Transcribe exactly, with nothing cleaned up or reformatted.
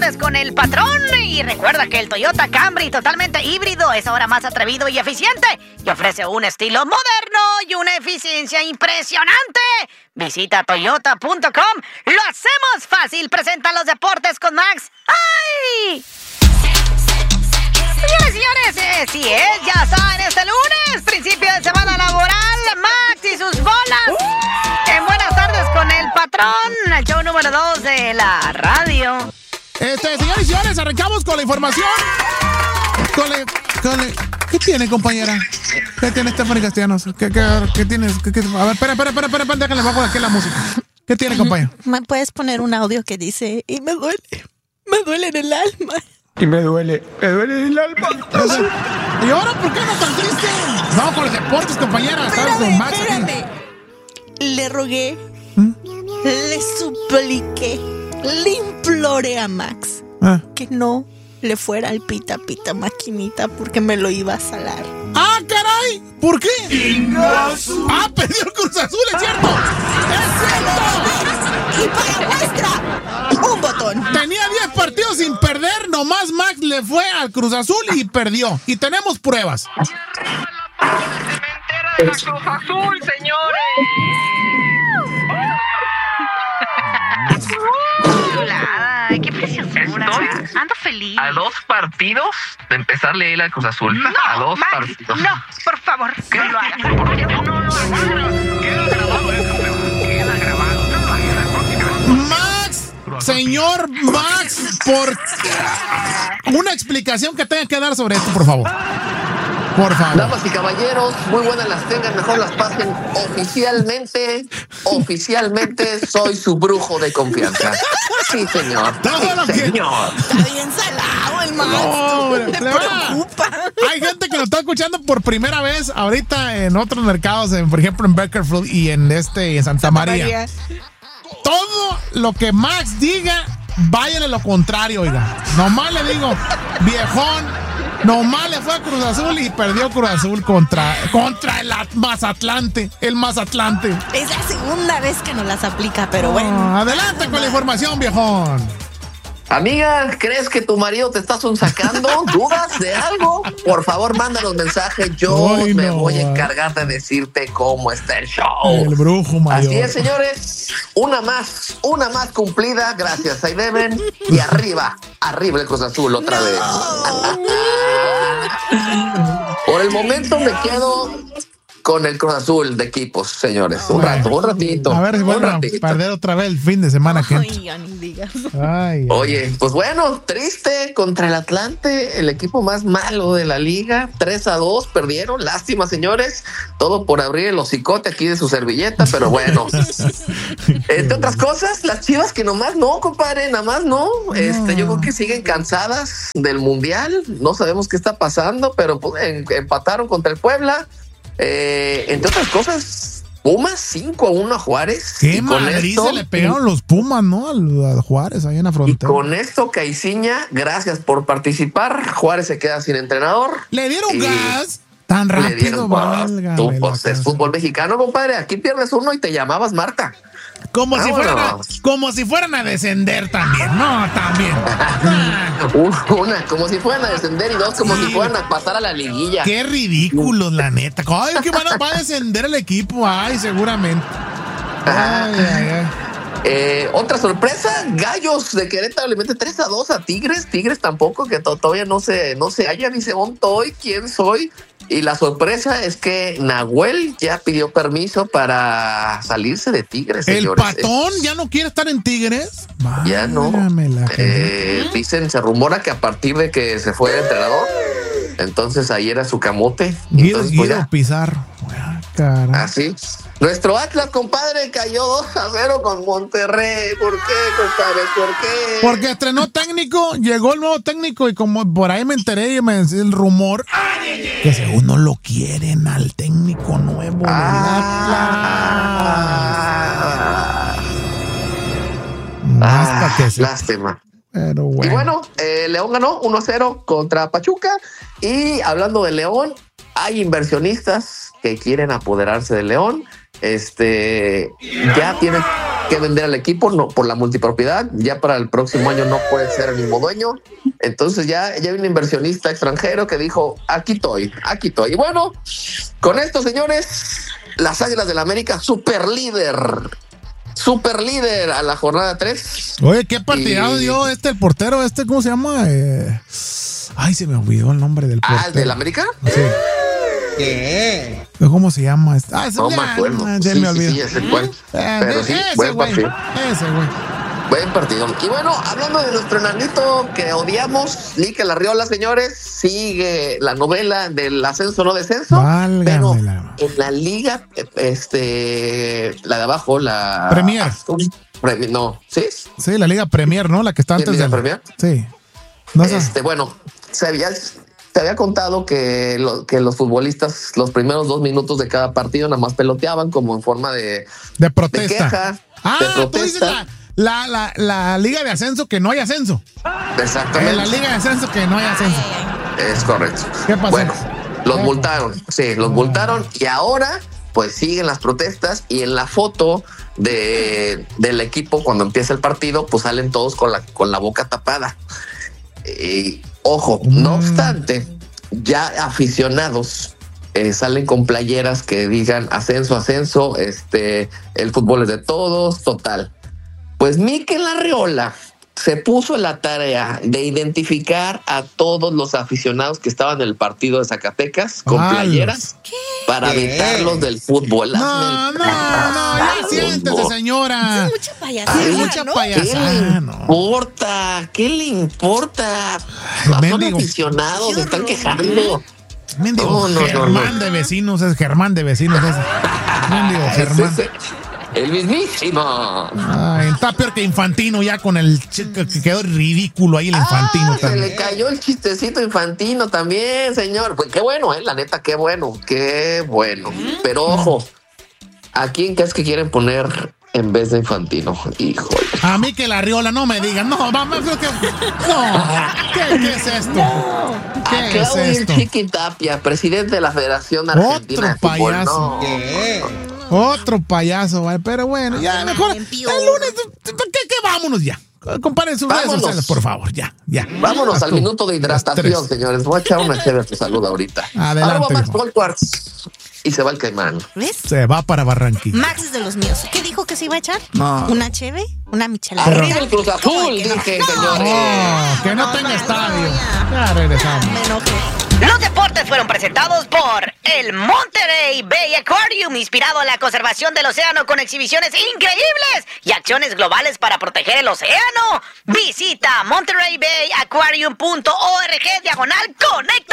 tardes con el patrón. Y recuerda que el Toyota Camry totalmente híbrido es ahora más atrevido y eficiente y ofrece un estilo moderno y una eficiencia impresionante. Visita toyota punto com. Lo hacemos fácil. Presenta los deportes con Max. ¡Ay! Señores, señores, eh, sí es, ya saben, este lunes, principio de semana laboral, Max y sus bolas. Uh. En Buenas Tardes con el Patrón, el show número dos de la radio. Este, señores y señores, arrancamos con la información. Con la, con la, ¿Qué tiene, compañera? ¿Qué tiene Stephanie Castellanos? ¿Qué, qué, qué tienes? ¿Qué, qué? A ver, espera, espera, espera, espera, espera, déjale bajo aquí la música. ¿Qué tiene, compañera? ¿Me puedes poner un audio que dice, y me duele, me duele en el alma? Y me duele, me duele en el alma. ¿Y ahora por qué no tan triste? Vamos con los deportes, compañera. Estás con Max espérame. Le rogué, ¿Mm? le supliqué, le imploré a Max ah. que no le fuera al pita pita maquinita porque me lo iba a salar. ¡Ah, caray! ¿Por qué? ¡Ingazo! ¡Ah, perdió el Cruz Azul, es cierto! ¡Es cierto! ¡Y para muestra! ¡Un botón! Tenía diez partidos sin perder, nomás Max le fue al Cruz Azul y perdió. Y tenemos pruebas. ¡El Cruz Azul, señores! Ay, qué preciosura. Estoy Ando feliz. A dos partidos de empezarle a ir al Cruz Azul. No, a dos Max, partidos. No, por favor, ¿Qué? no lo hagas. No, no, no, no, queda grabado eso, queda grabado. No lo hagas la próxima. Max, señor Max, por una explicación que tenga que dar sobre esto, por favor. Por favor. Damas y caballeros, muy buenas las tengan, mejor las pasen. Oficialmente, oficialmente soy su brujo de confianza. Sí, señor. Todo sí, lo que... señor. Está bien salado el Max. No, me preocupa. Hay gente que lo está escuchando por primera vez ahorita en otros mercados, en, por ejemplo en Bakersfield y en este en Santa, Santa María. María. Todo lo que Max diga, váyale lo contrario, oiga. Nomás le digo, viejón. Nomás le fue a Cruz Azul y perdió Cruz Azul contra, contra el Mazatlante. El Mazatlante. Es la segunda vez que nos las aplica, pero oh, bueno. Adelante con la información, viejón. Amiga, ¿crees que tu marido te está sonsacando? ¿Dudas de algo? Por favor, mándanos mensaje. Yo Ay, me no. voy a encargar de decirte cómo está el show. El brujo mayor. Así es, señores. Una más, una más cumplida. Gracias, ahí deben. Y arriba, arriba el Cruz Azul otra no. vez. Por el momento me quedo con el Cruz Azul de equipos, señores. Un rato, un ratito. A ver si vuelven a perder otra vez el fin de semana. Ay, ya ni digas. Ay, Oye, ay. pues bueno, triste contra el Atlante, el equipo más malo de la liga. tres a dos, perdieron. Lástima, señores. Todo por abrir el hocicote aquí de su servilleta, pero bueno. Entre otras cosas, las Chivas que nomás no, compadre, nada más no. no. Este, yo creo que siguen cansadas del Mundial. No sabemos qué está pasando, pero pues, en, empataron contra el Puebla. Eh, entre otras cosas, Pumas cinco a uno a Juárez. Qué Madrid se le pegaron los Pumas, ¿no? A Juárez ahí en la frontera. Y con esto, Caiciña, gracias por participar. Juárez se queda sin entrenador. Le dieron gas. Tan rápido, válgame. Tú, pues, es fútbol mexicano, compadre. Aquí pierdes uno y te llamabas Marta. Como si, fueran a, como si fueran a descender también. No, también. Una, como si fueran a descender y dos, como sí. si fueran a pasar a la liguilla. Qué ridículos, la neta. Ay, que van a, va a descender el equipo. Ay, seguramente. Ay, ay, ay. Eh, otra sorpresa, Gallos de Querétaro le mete tres a dos a Tigres. Tigres tampoco, que to- todavía no se, no se halla ni se montoy quién soy. Y la sorpresa es que Nahuel ya pidió permiso para salirse de Tigres, señores. ¿El patón ya no quiere estar en Tigres? Ya no. Eh, dicen, se rumora que a partir de que se fue el entrenador, entonces ahí era su camote. Guido, entonces, Guido pues Pizarro. Así. Nuestro Atlas, compadre, cayó dos a cero con Monterrey. ¿Por qué, compadre? ¿Por qué? Porque estrenó técnico, llegó el nuevo técnico y como por ahí me enteré y me decía el rumor que según no lo quieren al técnico nuevo ah, del Atlas. Ah, que lástima. Pero bueno. Y bueno, eh, León ganó uno a cero contra Pachuca. Y hablando de León, hay inversionistas que quieren apoderarse de León. Este ya tienen que vender al equipo no, por la multipropiedad. Ya para el próximo año no puede ser el mismo dueño. Entonces ya, ya hay un inversionista extranjero que dijo, aquí estoy, aquí estoy. Y bueno, con esto, señores, las Águilas del América, super líder. Super líder a la jornada tres. Oye, qué partidado y... dio este, el portero, este, ¿cómo se llama? Eh... Ay, se me olvidó el nombre del portero. Ah, ¿el del América? Sí. ¿Qué? ¿Cómo se llama? Ah, no me acuerdo. Ya sí, me olvidó. Sí, sí, ese cual. Eh, Pero sí, ese buen güey. partido. Ese güey. Buen partido. Y bueno, hablando de nuestro enanito que odiamos, Mikel Arriola, señores, sigue la novela del ascenso no descenso. Válgame pero la... en la liga, este, la de abajo, la Premier. Premier no, ¿sí? Sí, la Liga Premier, ¿no? La que está antes de la del... Premier. Sí. No sé. Este, bueno, se había, se había contado que, lo, que los futbolistas los primeros dos minutos de cada partido nada más peloteaban como en forma de, de protesta. De queja, ah, de protesta. Tú dices la, la, la, la Liga de Ascenso que no hay ascenso. Exactamente. En la Liga de Ascenso que no hay ascenso. Es correcto. ¿Qué pasó? Bueno, los ¿Qué? multaron. Sí, los multaron y ahora pues siguen las protestas y en la foto de, del equipo cuando empieza el partido pues salen todos con la, con la boca tapada. Eh, ojo, mm. no obstante, ya aficionados eh, salen con playeras que digan ascenso, ascenso, este, el fútbol es de todos, total. Pues Mikel Arriola se puso en la tarea de identificar a todos los aficionados que estaban en el partido de Zacatecas con Ay, playeras ¿qué? Para evitarlos del fútbol. No, no, no, ya siéntese, señora. Es mucha payasada. Ay, mucha ¿no? payasada. ¿Qué le no. importa? ¿Qué le importa? Son Mendigo. aficionados, se están quejando. Mendigo No, no, no, Germán no. de vecinos, es Germán de vecinos. Es. Mendigo Germán. Ese, el mismísimo. Ay, está peor que Infantino ya con el chico que quedó ridículo ahí el Infantino ah, también. Se le cayó el chistecito Infantino también, señor. Pues qué bueno, eh, la neta, qué bueno, qué bueno. Pero ojo, ¿a quién crees que quieren poner en vez de Infantino? Híjole. A mí que la Arriola, no me digan. No, vamos, creo que. No. ¿Qué, qué es esto? No. ¿Qué A es Claudio esto? Chiqui Tapia, presidente de la Federación Argentina Otro de Fútbol. payaso. No. ¿Qué? Otro payaso, ¿vale? Pero bueno, ya mejor. El lunes, ¿qué, qué? Vámonos ya. Comparen sus redes sociales, por favor, ya, ya. Vámonos Haz al tú. minuto de hidratación, señores. Voy a echar una chévere tu salud ahorita. Adelante. Arroba Max Goldquartz. Y se va el caimán. ¿Ves? Se va para Barranquilla. Max es de los míos. ¿Qué dijo que se iba a echar? No. ¿Una cheve? ¿Una michelada? Arriba el Cruz Azul, dije, señores. No, que no, No, tenga no, estadio. no, Ya regresamos. Me enojé. Los deportes fueron presentados por el Monterey Bay Aquarium, inspirado en la conservación del océano con exhibiciones increíbles y acciones globales para proteger el océano. Visita monterey bay aquarium punto org diagonal conecta.